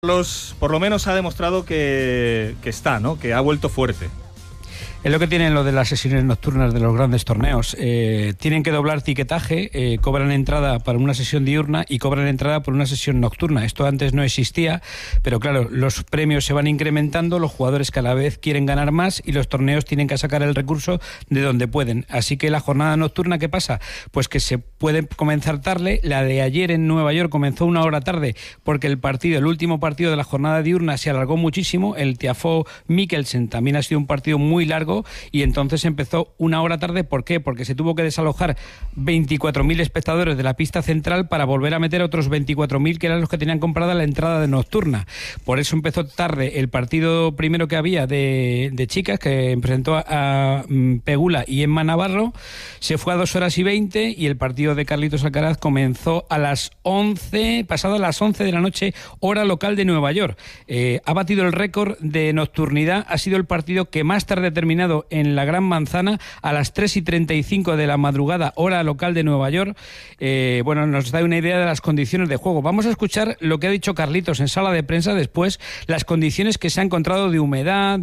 Carlos, por lo menos ha demostrado que está, ¿no? Que ha vuelto fuerte. Es lo que tienen lo de las sesiones nocturnas de los grandes torneos. Tienen que doblar tiquetaje, cobran entrada para una sesión diurna y cobran entrada por una sesión nocturna. Esto antes no existía, pero claro, los premios se van incrementando, los jugadores cada vez quieren ganar más y los torneos tienen que sacar el recurso de donde pueden. Así que la jornada nocturna, ¿qué pasa? Pues que se puede comenzar tarde. La de ayer en Nueva York comenzó una hora tarde porque el último partido de la jornada diurna se alargó muchísimo. El Tiafoe-Mikkelsen también ha sido un partido muy largo y entonces empezó una hora tarde. ¿Por qué? Porque se tuvo que desalojar 24.000 espectadores de la pista central para volver a meter otros 24.000 que eran los que tenían comprada la entrada de nocturna. Por eso empezó tarde el partido primero que había de chicas, que presentó a Pegula y Emma Navarro. Se fue a 2 horas y 20 y el partido de Carlitos Alcaraz comenzó a las 11, pasado las 11 de la noche, hora local de Nueva York. Ha batido el récord de nocturnidad, ha sido el partido que más tarde ha terminado en la Gran Manzana a las 3:35 de la madrugada, hora local de Nueva York. Bueno, nos da una idea de las condiciones de juego. Vamos a escuchar lo que ha dicho Carlitos en sala de prensa después, las condiciones que se ha encontrado de humedad,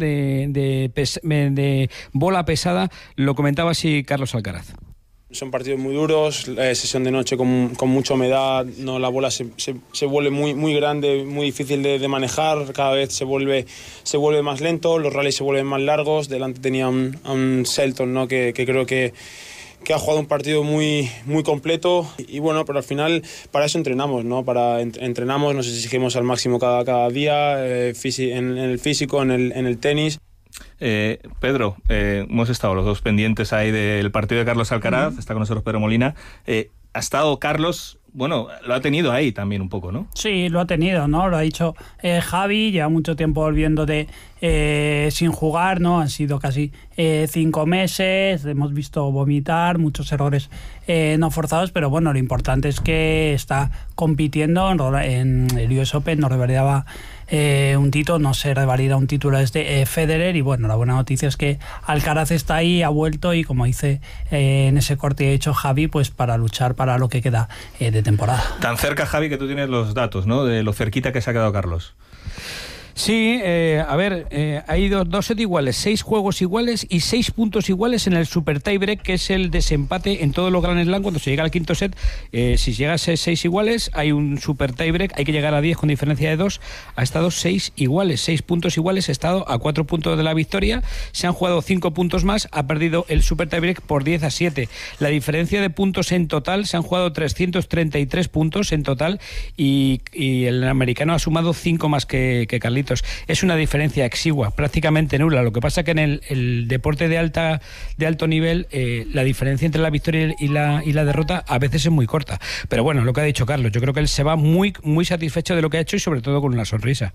de bola pesada. Lo comentaba así Carlos Alcaraz. Son partidos muy duros, sesión de noche con mucha humedad, no, la bola se vuelve muy grande, muy difícil de manejar, cada vez se vuelve más lento, los rallies se vuelven más largos. Delante tenía a un Shelton, ¿no? que creo que ha jugado un partido muy completo y bueno, pero al final para eso entrenamos, ¿no? Entrenamos, nos exigimos al máximo cada día, en el físico, en el tenis. Pedro, hemos estado los dos pendientes ahí del partido de Carlos Alcaraz. Está con nosotros Pedro Molina. Ha estado Carlos, bueno, lo ha tenido ahí también un poco, ¿no? Sí, lo ha tenido, ¿no? Lo ha dicho Javi, lleva mucho tiempo volviendo sin jugar, ¿no? Han sido casi 5 meses, hemos visto vomitar, muchos errores no forzados, pero bueno, lo importante es que está compitiendo en el US Open, no revalidaba un título, no se revalida un título desde Federer y bueno, la buena noticia es que Alcaraz está ahí, ha vuelto y como dice en ese corte que ha hecho Javi, pues para luchar para lo que queda de temporada. Tan cerca, Javi, que tú tienes los datos, ¿no? De lo cerquita que se ha quedado Carlos. Sí, hay dos sets iguales, 6 juegos iguales y 6 puntos iguales en el super tiebreak, que es el desempate en todos los Grand Slam. Cuando se llega al quinto set, si llegas a 6 iguales, hay un super tiebreak, hay que llegar a 10 con diferencia de 2. Ha estado 6 iguales, 6 puntos iguales, ha estado a 4 puntos de la victoria, se han jugado 5 puntos más, ha perdido el super tiebreak por 10-7. La diferencia de puntos en total, se han jugado 333 puntos en total y el americano ha sumado 5 más que Carlitos. Es una diferencia exigua, prácticamente nula. Lo que pasa que en el deporte de alto nivel la diferencia entre la victoria y la derrota a veces es muy corta. Pero bueno, lo que ha dicho Carlos, yo creo que él se va muy satisfecho de lo que ha hecho y sobre todo con una sonrisa.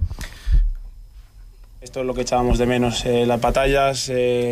Esto es lo que echábamos de menos, las batallas,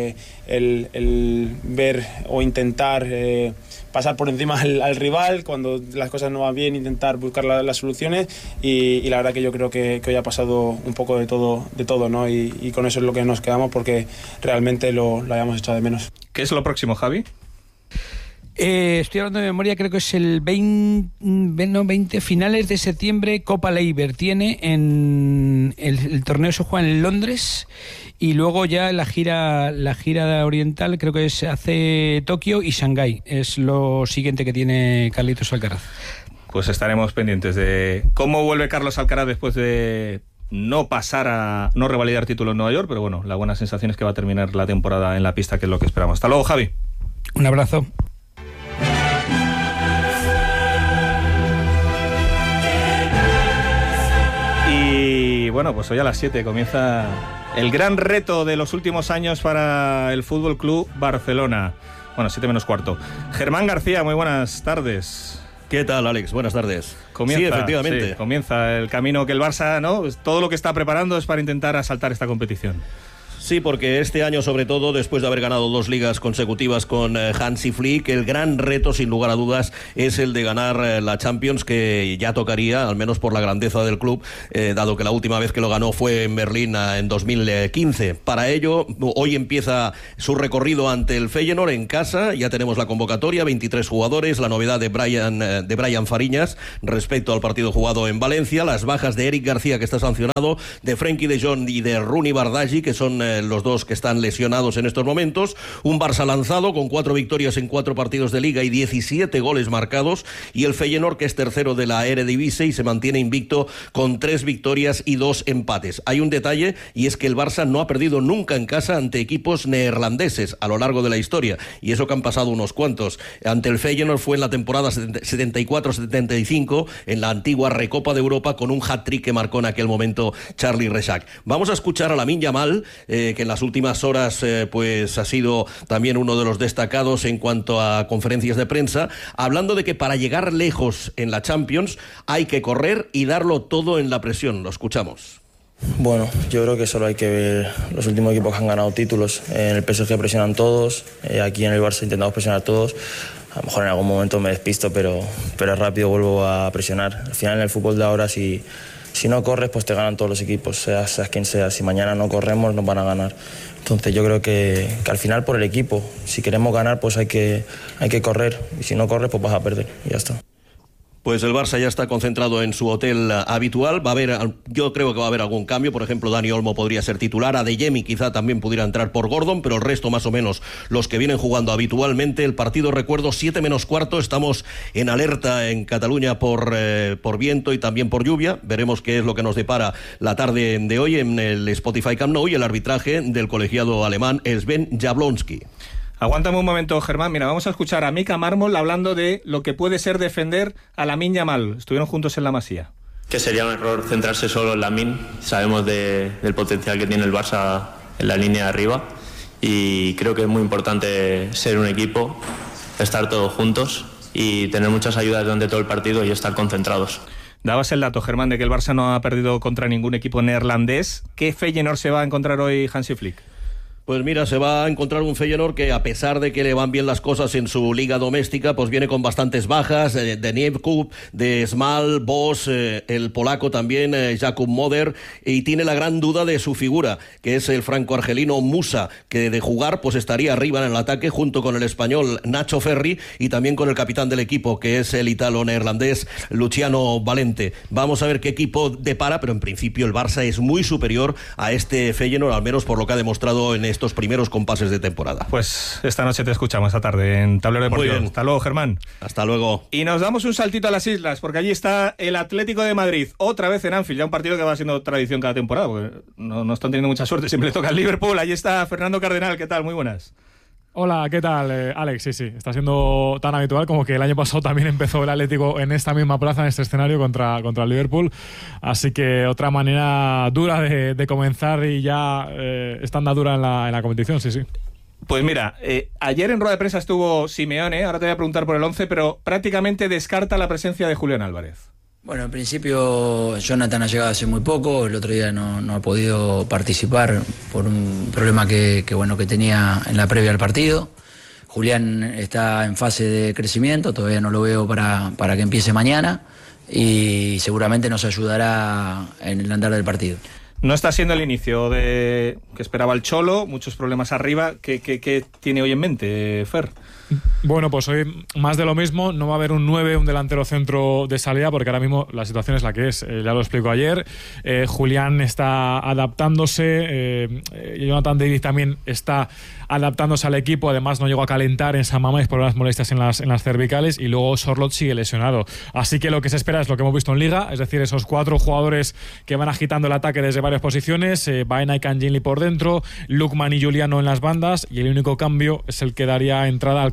el ver o intentar pasar por encima al rival cuando las cosas no van bien, intentar buscar las soluciones y la verdad que yo creo que hoy ha pasado un poco de todo, ¿no? Y con eso es lo que nos quedamos porque realmente lo habíamos echado de menos. ¿Qué es lo próximo, Javi? Estoy hablando de memoria, creo que es el 20 finales de septiembre. Copa Leiber tiene en el torneo, se juega en Londres y luego ya la gira oriental creo que se hace Tokio y Shanghái. Es lo siguiente que tiene Carlitos Alcaraz. Pues estaremos pendientes de cómo vuelve Carlos Alcaraz después de no revalidar título en Nueva York, pero bueno, la buena sensación es que va a terminar la temporada en la pista, que es lo que esperamos. Hasta luego, Javi. Un abrazo. Y bueno, pues hoy a las 7 comienza el gran reto de los últimos años para el Fútbol Club Barcelona. Bueno, 7 menos cuarto. Germán García, muy buenas tardes. ¿Qué tal, Alex? Buenas tardes. Comienza, sí, efectivamente. Sí, comienza el camino que el Barça, ¿no? Todo lo que está preparando es para intentar asaltar esta competición. Sí, porque este año, sobre todo, después de haber ganado 2 ligas consecutivas con Hansi Flick, el gran reto, sin lugar a dudas, es el de ganar la Champions, que ya tocaría, al menos por la grandeza del club, dado que la última vez que lo ganó fue en Berlín en 2015. Para ello, hoy empieza su recorrido ante el Feyenoord en casa. Ya tenemos la convocatoria, 23 jugadores, la novedad de Brian Fariñas respecto al partido jugado en Valencia, las bajas de Eric García, que está sancionado, de Frenkie de Jong y de Rooney Bardghji, que son los dos que están lesionados en estos momentos. Un Barça lanzado con 4 victorias en 4 partidos de Liga y 17 goles marcados, y el Feyenoord, que es tercero de la Eredivisie y se mantiene invicto con 3 victorias y 2 empates. Hay un detalle, y es que el Barça no ha perdido nunca en casa ante equipos neerlandeses a lo largo de la historia, y eso que han pasado unos cuantos. Ante el Feyenoord fue en la temporada 74-75 en la antigua Recopa de Europa, con un hat-trick que marcó en aquel momento Charlie Rexach. Vamos a escuchar a Lamine Yamal, que en las últimas horas pues ha sido también uno de los destacados en cuanto a conferencias de prensa, hablando de que para llegar lejos en la Champions hay que correr y darlo todo en la presión. Lo escuchamos. Bueno, yo creo que solo hay que ver los últimos equipos que han ganado títulos. En el PSG presionan todos, aquí en el Barça intentamos presionar todos. A lo mejor en algún momento me despisto, pero rápido vuelvo a presionar. Al final, en el fútbol de ahora, si no corres, pues te ganan todos los equipos, seas quien sea. Si mañana no corremos, nos van a ganar. Entonces yo creo que al final, por el equipo, si queremos ganar, pues hay que correr. Y si no corres, pues vas a perder y ya está. Pues el Barça ya está concentrado en su hotel habitual. Yo creo que va a haber algún cambio. Por ejemplo, Dani Olmo podría ser titular. Adeyemi quizá también pudiera entrar por Gordon, pero el resto más o menos los que vienen jugando habitualmente. El partido, recuerdo, 7 menos cuarto. Estamos en alerta en Cataluña por viento y también por lluvia. Veremos qué es lo que nos depara la tarde de hoy en el Spotify Camp Nou, y el arbitraje del colegiado alemán Sven Jablonski. Aguántame un momento, Germán. Mira, vamos a escuchar a Mika Marmol hablando de lo que puede ser defender a Lamine Yamal. Estuvieron juntos en la Masía. Que sería un error centrarse solo en Lamine. Sabemos del potencial que tiene el Barça en la línea de arriba, y creo que es muy importante ser un equipo, estar todos juntos y tener muchas ayudas durante todo el partido y estar concentrados. Dabas el dato, Germán, de que el Barça no ha perdido contra ningún equipo neerlandés. ¿Qué Feyenoord se va a encontrar hoy Hansi Flick? Pues mira, se va a encontrar un Feyenoord que, a pesar de que le van bien las cosas en su liga doméstica, pues viene con bastantes bajas, de Nievkup, de Smal, Bosz, el polaco también, Jakub Moder, y tiene la gran duda de su figura, que es el franco-argelino Musa, que de jugar pues estaría arriba en el ataque junto con el español Nacho Ferri, y también con el capitán del equipo, que es el italo-neerlandés Luciano Valente. Vamos a ver qué equipo depara, pero en principio el Barça es muy superior a este Feyenoord, al menos por lo que ha demostrado en estos primeros compases de temporada. Pues esta noche te escuchamos, esta tarde en Tablero Deportivo. Muy bien. Hasta luego, Germán. Hasta luego. Y nos damos un saltito a las islas, porque allí está el Atlético de Madrid, otra vez en Anfield, ya un partido que va siendo tradición cada temporada, porque no están teniendo mucha suerte, siempre le toca al Liverpool. Allí está Fernando Cardenal, ¿qué tal? Muy buenas. Hola, ¿qué tal, Alex? Sí, está siendo tan habitual como que el año pasado también empezó el Atlético en esta misma plaza, en este escenario contra el Liverpool. Así que otra manera dura de comenzar, y ya está andadura en la competición, sí. Pues mira, ayer en rueda de prensa estuvo Simeone, ahora te voy a preguntar por el 11, pero prácticamente descarta la presencia de Julián Álvarez. Bueno, en principio Jonathan ha llegado hace muy poco, el otro día no ha podido participar por un problema que tenía en la previa al partido. Julián está en fase de crecimiento, todavía no lo veo para que empiece mañana, y seguramente nos ayudará en el andar del partido. No está siendo el inicio que esperaba el Cholo, muchos problemas arriba. ¿Qué tiene hoy en mente, Fer? Bueno, pues hoy más de lo mismo. No va a haber un 9, un delantero centro de salida, porque ahora mismo la situación es la que es. Ya lo explico ayer. Julián está adaptándose. Jonathan David también está adaptándose al equipo. Además, no llegó a calentar en San Mamés por unas molestias en las cervicales. Y luego Sorloth sigue lesionado. Así que lo que se espera es lo que hemos visto en Liga. Es decir, esos 4 jugadores que van agitando el ataque desde varias posiciones. Baena y Canginli por dentro. Lukman y Juliano en las bandas. Y el único cambio es el que daría entrada al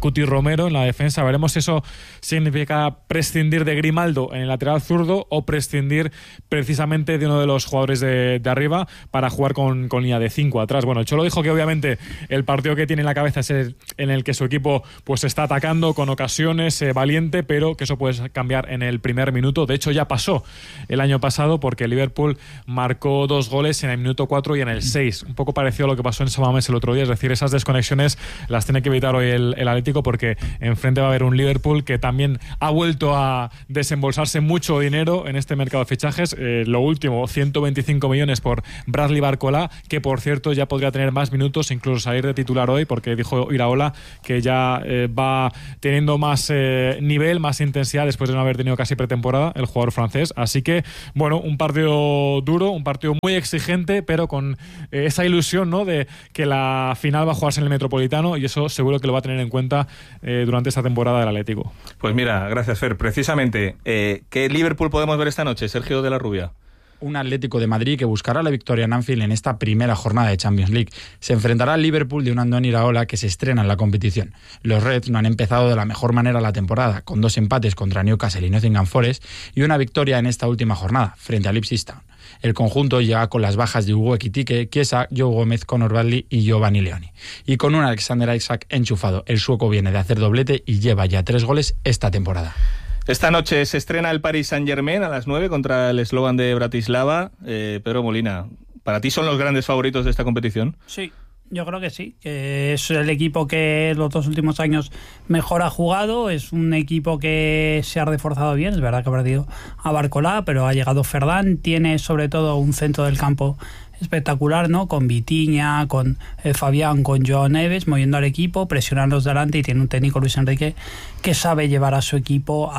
Cuti Romero en la defensa. Veremos si eso significa prescindir de Grimaldo en el lateral zurdo o prescindir precisamente de uno de los jugadores de arriba para jugar con línea de 5 atrás. Bueno, el Cholo dijo que obviamente el partido que tiene en la cabeza es el en el que su equipo pues está atacando con ocasiones, valiente, pero que eso puede cambiar en el primer minuto. De hecho, ya pasó el año pasado porque el Liverpool marcó 2 goles en el minuto 4 y en el 6. Un poco parecido a lo que pasó en San Mamés el otro día, es decir, esas desconexiones las tiene que evitar hoy el Atlético, porque enfrente va a haber un Liverpool que también ha vuelto a desembolsarse mucho dinero en este mercado de fichajes. Lo último, 125 millones por Bradley Barcola, que por cierto ya podría tener más minutos, incluso salir de titular hoy, porque dijo Iraola que ya va teniendo más nivel, más intensidad después de no haber tenido casi pretemporada el jugador francés. Así que, bueno, un partido duro, un partido muy exigente, pero con esa ilusión, ¿no?, de que la final va a jugarse en el Metropolitano, y eso seguro que lo va a tener en cuenta durante esta temporada del Atlético. Pues mira, gracias, Fer. Precisamente, ¿qué Liverpool podemos ver esta noche, Sergio de la Rubia? Un Atlético de Madrid que buscará la victoria en Anfield en esta primera jornada de Champions League. Se enfrentará al Liverpool de un Andoni Iraola que se estrena en la competición. Los Reds no han empezado de la mejor manera la temporada, con 2 empates contra Newcastle y Nottingham Forest y una victoria en esta última jornada, frente al Ipswich Town. El conjunto llega con las bajas de Hugo Ekitike, Chiesa, Joe Gómez, Conor Bradley y Giovanni Leoni. Y con un Alexander Isak enchufado. El sueco viene de hacer doblete y lleva ya 3 goles esta temporada. Esta noche se estrena el Paris Saint-Germain a las 9 contra el Slovan de Bratislava. Pedro Molina, ¿para ti son los grandes favoritos de esta competición? Sí, yo creo que sí, que es el equipo que los 2 últimos años mejor ha jugado, es un equipo que se ha reforzado bien, es verdad que ha perdido a Barcola, pero ha llegado Ferdán, tiene sobre todo un centro del campo espectacular, ¿no? Con Vitinha, con Fabián, con Joao Neves, moviendo al equipo, presionarlos delante, y tiene un técnico, Luis Enrique, que sabe llevar a su equipo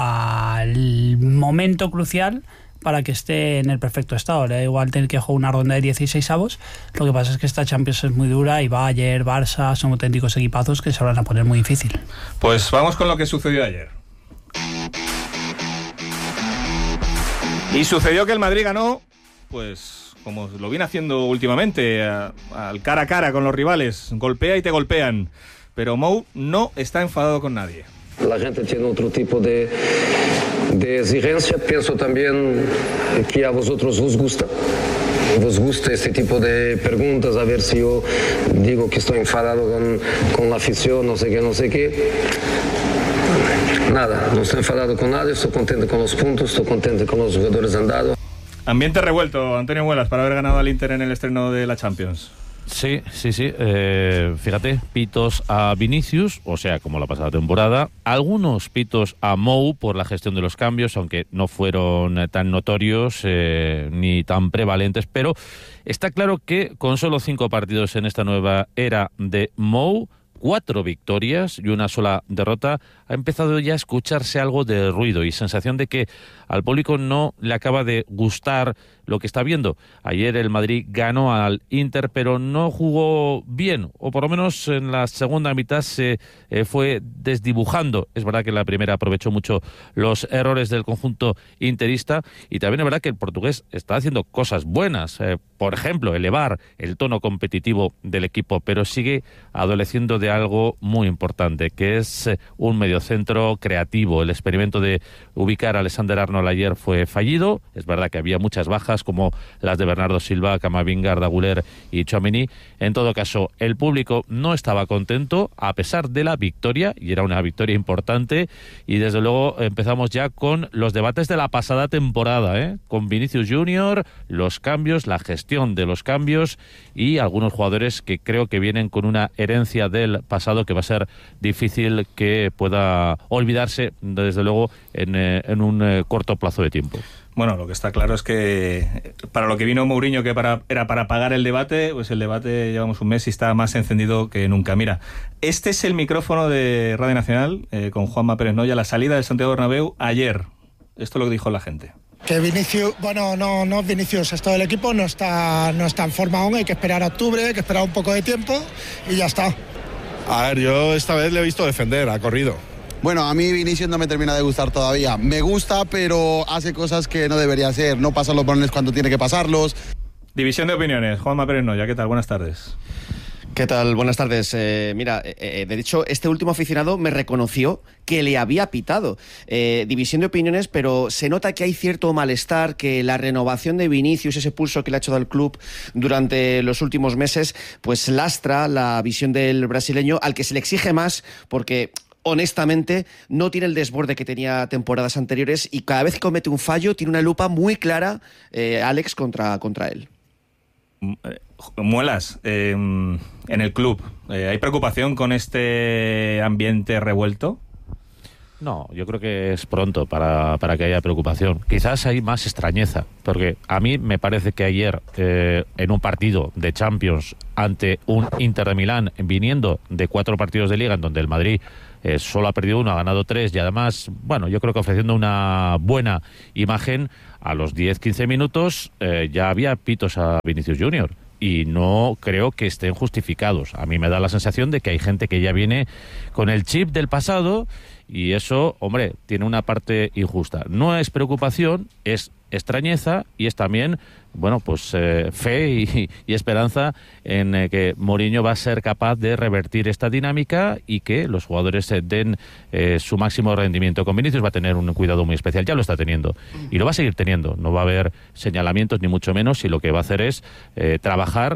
al momento crucial para que esté en el perfecto estado. Le da igual tener que jugar una ronda de 16avos, lo que pasa es que esta Champions es muy dura y Bayern, Barça, son auténticos equipazos que se van a poner muy difícil. Pues vamos con lo que sucedió ayer. Y sucedió que el Madrid ganó, pues como lo viene haciendo últimamente, al cara a cara con los rivales, golpea y te golpean. Pero Mou no está enfadado con nadie. La gente tiene otro tipo de exigencia. Pienso también que a vosotros os gusta este tipo de preguntas, a ver si yo digo que estoy enfadado con la afición, no sé qué. Nada, no estoy enfadado con nadie, estoy contento con los puntos, estoy contento con los jugadores andados. Ambiente revuelto, Antonio Muelas, para haber ganado al Inter en el estreno de la Champions. Sí. Fíjate, pitos a Vinicius, o sea, como la pasada temporada. Algunos pitos a Mou por la gestión de los cambios, aunque no fueron tan notorios ni tan prevalentes. Pero está claro que con solo 5 partidos en esta nueva era de Mou, 4 victorias y una sola derrota, ha empezado ya a escucharse algo de ruido y sensación de que al público no le acaba de gustar lo que está viendo. Ayer el Madrid ganó al Inter, pero no jugó bien, o por lo menos en la segunda mitad se fue desdibujando. Es verdad que en la primera aprovechó mucho los errores del conjunto interista, y también es verdad que el portugués está haciendo cosas buenas, por ejemplo, elevar el tono competitivo del equipo, pero sigue adoleciendo de algo muy importante, que es un mediocentro creativo. El experimento de ubicar a Alexander Arnold ayer fue fallido. Es verdad que había muchas bajas, como las de Bernardo Silva, Camavinga, Arda Güler y Tchouaméni. En todo caso, el público no estaba contento a pesar de la victoria, y era una victoria importante. Y desde luego empezamos ya con los debates de la pasada temporada, con Vinicius Junior, los cambios, la gestión de los cambios y algunos jugadores que creo que vienen con una herencia del pasado que va a ser difícil que pueda olvidarse, desde luego, en un corto plazo de tiempo. Bueno, lo que está claro es que para lo que vino Mourinho, que era para apagar el debate, pues el debate llevamos un mes y está más encendido que nunca. Mira, este es el micrófono de Radio Nacional con Juanma Pérez Noya, la salida del Santiago Bernabéu ayer. Esto es lo que dijo la gente. Que Vinicius, bueno, no es Vinicius, es todo el equipo, no está en forma aún, hay que esperar a octubre, hay que esperar un poco de tiempo y ya está. A ver, yo esta vez le he visto defender, ha corrido. Bueno, a mí Vinicius no me termina de gustar todavía. Me gusta, pero hace cosas que no debería hacer. No pasa los balones cuando tiene que pasarlos. División de opiniones. Juanma Pérez Noya, ¿qué tal? Buenas tardes. ¿Qué tal? Buenas tardes. Mira, de hecho, este último aficionado me reconoció que le había pitado. División de opiniones, pero se nota que hay cierto malestar, que la renovación de Vinicius, ese pulso que le ha hecho al club durante los últimos meses, pues lastra la visión del brasileño, al que se le exige más porque, honestamente, no tiene el desborde que tenía temporadas anteriores y cada vez que comete un fallo tiene una lupa muy clara, Alex, contra él. Muelas, en el club, ¿hay preocupación con este ambiente revuelto? No, yo creo que es pronto para que haya preocupación. Quizás hay más extrañeza, porque a mí me parece que ayer, en un partido de Champions ante un Inter de Milán, viniendo de 4 partidos de Liga, en donde el Madrid solo ha perdido 1, ha ganado 3, y además, bueno, yo creo que ofreciendo una buena imagen, a los 10-15 minutos ya había pitos a Vinicius Junior. Y no creo que estén justificados. A mí me da la sensación de que hay gente que ya viene con el chip del pasado y eso, hombre, tiene una parte injusta. No es preocupación, es extrañeza y es también, bueno, pues fe y esperanza en que Mourinho va a ser capaz de revertir esta dinámica y que los jugadores den su máximo rendimiento. Con Vinicius va a tener un cuidado muy especial, ya lo está teniendo y lo va a seguir teniendo. No va a haber señalamientos ni mucho menos, y lo que va a hacer es trabajar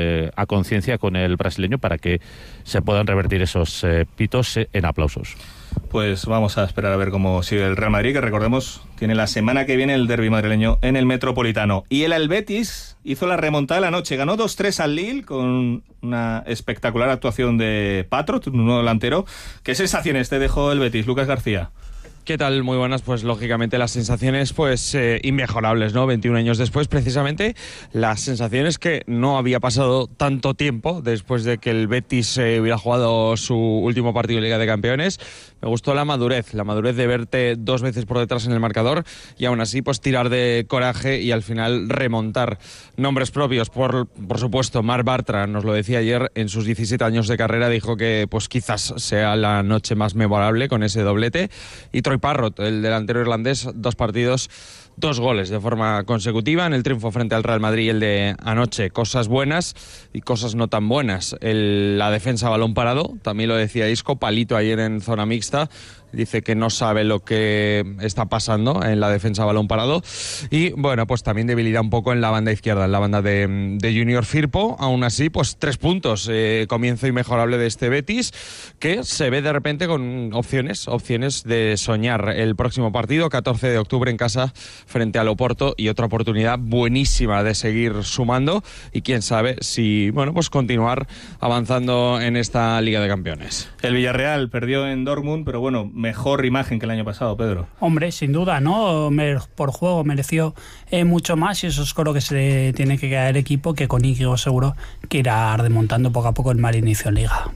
a conciencia con el brasileño para que se puedan revertir esos pitos en aplausos. Pues vamos a esperar a ver cómo sigue el Real Madrid, que recordemos tiene la semana que viene el derbi madrileño en el Metropolitano. Y el Betis hizo la remontada de la noche, ganó 2-3 al Lille con una espectacular actuación de Patro, un nuevo delantero. ¿Qué sensaciones te dejó el Betis, Lucas García? ¿Qué tal? Muy buenas. Pues lógicamente las sensaciones pues inmejorables, ¿no? 21 años después, precisamente, las sensaciones que no había pasado tanto tiempo después de que el Betis hubiera jugado su último partido de Liga de Campeones. Me gustó la madurez de verte 2 veces por detrás en el marcador y aún así pues tirar de coraje y al final remontar. Nombres propios, por supuesto, Marc Bartra nos lo decía ayer, en sus 17 años de carrera dijo que pues quizás sea la noche más memorable con ese doblete. Y Troy Parrott, el delantero irlandés, 2 partidos, 2 goles de forma consecutiva en el triunfo frente al Real Madrid y el de anoche. Cosas buenas y cosas no tan buenas. La defensa a balón parado, también lo decía Isco, palito ayer en zona mixta. Dice que no sabe lo que está pasando en la defensa a balón parado. Y bueno, pues también debilidad un poco en la banda izquierda, en la banda de Junior Firpo. Aún así, pues 3 puntos. Comienzo inmejorable de este Betis, que se ve de repente con opciones de soñar el próximo partido, 14 de octubre en casa frente al Oporto, y otra oportunidad buenísima de seguir sumando y quién sabe si, bueno, pues continuar avanzando en esta Liga de Campeones. El Villarreal perdió en Dortmund, pero bueno, mejor imagen que el año pasado, Pedro. Hombre, sin duda, ¿no? Por juego mereció mucho más y eso es con lo que se tiene que quedar el equipo, que con Íñigo seguro que irá remontando poco a poco el mal inicio en Liga.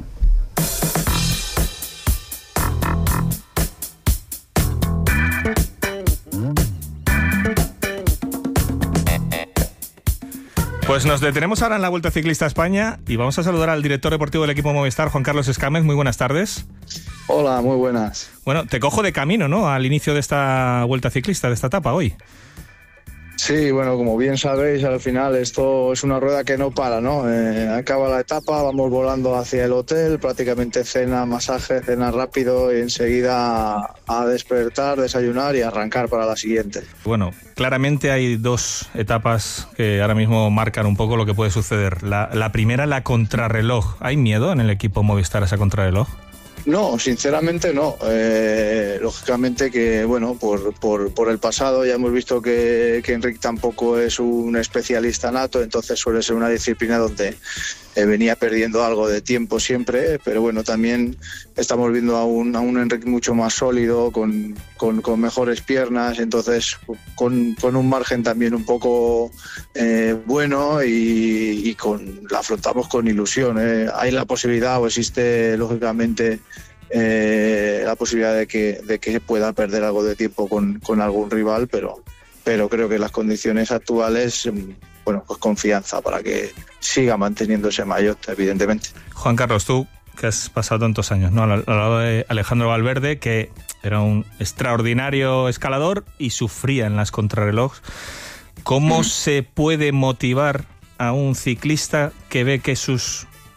Pues nos detenemos ahora en la Vuelta Ciclista a España y vamos a saludar al director deportivo del equipo Movistar, Juan Carlos Escames. Muy buenas tardes. Hola, muy buenas. Bueno, te cojo de camino, ¿no?, al inicio de esta Vuelta Ciclista, de esta etapa hoy. Sí, bueno, como bien sabéis, al final esto es una rueda que no para, ¿no? Acaba la etapa, vamos volando hacia el hotel, prácticamente cena, masaje, cena rápido y enseguida a despertar, desayunar y arrancar para la siguiente. Bueno, claramente hay 2 etapas que ahora mismo marcan un poco lo que puede suceder. La primera, la contrarreloj. ¿Hay miedo en el equipo Movistar a esa contrarreloj? No, sinceramente no. Lógicamente que, bueno, por el pasado ya hemos visto que Enric tampoco es un especialista nato, entonces suele ser una disciplina donde venía perdiendo algo de tiempo siempre, pero bueno, también estamos viendo a un Enric mucho más sólido, con mejores piernas, entonces con un margen también un poco bueno y la afrontamos con ilusión. Hay la posibilidad, o existe lógicamente la posibilidad de que pueda perder algo de tiempo con algún rival, pero creo que las condiciones actuales, bueno, pues confianza para que siga manteniendo ese maillot, evidentemente. Juan Carlos, tú que has pasado tantos años, ¿no?, al lado de Alejandro Valverde, que era un extraordinario escalador y sufría en las contrarreloj. ¿Cómo se puede motivar a un ciclista que ve que sus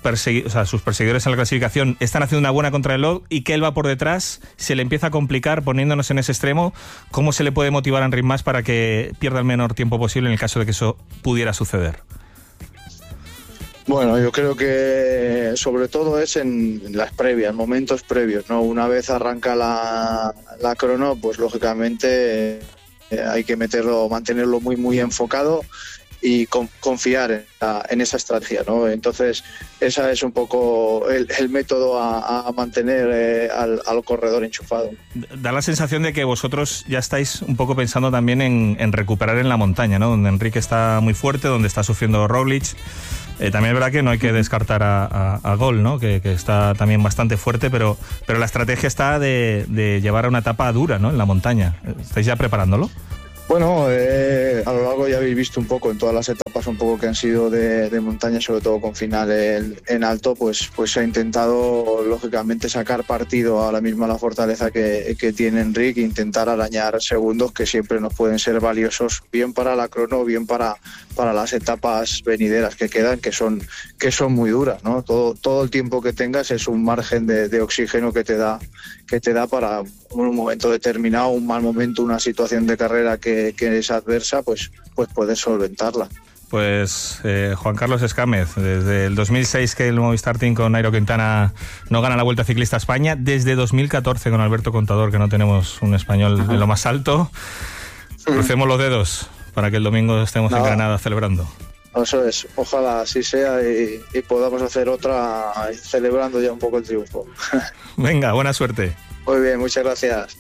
sus perseguidores en la clasificación están haciendo una buena contrarreloj y que él va por detrás, se le empieza a complicar poniéndonos en ese extremo. ¿Cómo se le puede motivar a Enric Mas para que pierda el menor tiempo posible en el caso de que eso pudiera suceder? Bueno, yo creo que sobre todo es en las previas, momentos previos, ¿no? Una vez arranca la crono, pues lógicamente hay que mantenerlo muy muy enfocado y confiar en esa estrategia, ¿no? Entonces, esa es un poco el método a mantener al corredor enchufado. Da la sensación de que vosotros ya estáis un poco pensando también en recuperar en la montaña, ¿no? Donde Enrique está muy fuerte, donde está sufriendo Roglic. También es verdad que no hay que descartar a Gol, ¿no? Que está también bastante fuerte, pero la estrategia está de llevar a una etapa dura, ¿no? En la montaña. ¿Estáis ya preparándolo? Bueno, a lo largo ya habéis visto un poco en todas las etapas un poco que han sido de montaña, sobre todo con final en alto, pues se ha intentado lógicamente sacar partido ahora mismo a la fortaleza que tiene Enric, intentar arañar segundos que siempre nos pueden ser valiosos, bien para la crono, bien para las etapas venideras que quedan, que son muy duras, ¿no? Todo el tiempo que tengas es un margen de oxígeno que te da para un momento determinado, un mal momento, una situación de carrera que es adversa, pues puedes solventarla. Pues Juan Carlos Escámez, desde el 2006 que el Movistar Team con Nairo Quintana no gana la Vuelta Ciclista a España, desde 2014 con Alberto Contador, que no tenemos un español en lo más alto. Crucemos los dedos para que el domingo estemos en Granada celebrando. Eso es, ojalá así sea y podamos hacer otra celebrando ya un poco el triunfo. Venga, buena suerte. Muy bien, muchas gracias.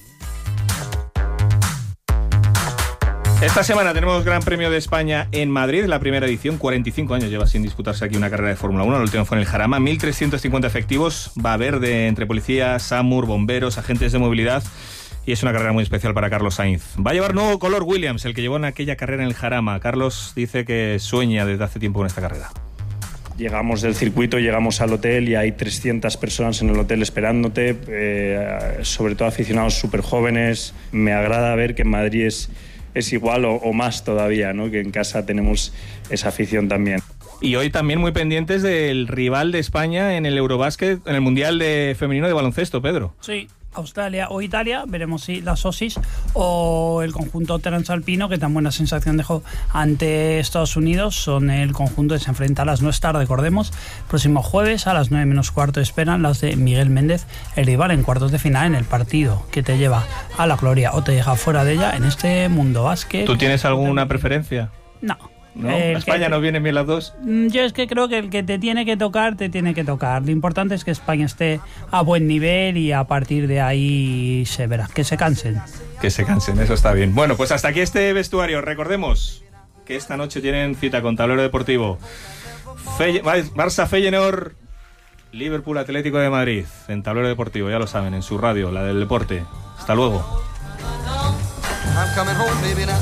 Esta semana tenemos Gran Premio de España en Madrid, la primera edición. 45 años lleva sin disputarse aquí una carrera de Fórmula 1. La última fue en el Jarama. 1.350 efectivos. Va a haber entre policía, SAMUR, bomberos, agentes de movilidad. Y es una carrera muy especial para Carlos Sainz. Va a llevar nuevo color Williams, el que llevó en aquella carrera en el Jarama. Carlos dice que sueña desde hace tiempo con esta carrera. Llegamos del circuito, llegamos al hotel y hay 300 personas en el hotel esperándote, sobre todo aficionados súper jóvenes. Me agrada ver que en Madrid es igual o más todavía, ¿no? Que en casa tenemos esa afición también. Y hoy también muy pendientes del rival de España en el Eurobásquet, en el Mundial Femenino de Baloncesto, Pedro. Sí, Australia o Italia, veremos si las Aussies o el conjunto transalpino, que tan buena sensación dejó ante Estados Unidos, son el conjunto que se enfrenta a las 9 tarde, recordemos, próximo jueves a las 9:15 esperan las de Miguel Méndez, el rival en cuartos de final en el partido que te lleva a la gloria o te deja fuera de ella en este mundo básquet. ¿Tú tienes alguna preferencia? No. ¿No? ¿A España no vienen bien las dos? Yo es que creo que el que te tiene que tocar, te tiene que tocar. Lo importante es que España esté a buen nivel y a partir de ahí se verá. Que se cansen. Que se cansen, eso está bien. Bueno, pues hasta aquí este vestuario. Recordemos que esta noche tienen cita con Tablero Deportivo. Barça Feyenoord, Liverpool Atlético de Madrid. En Tablero Deportivo, ya lo saben, en su radio, la del deporte. Hasta luego.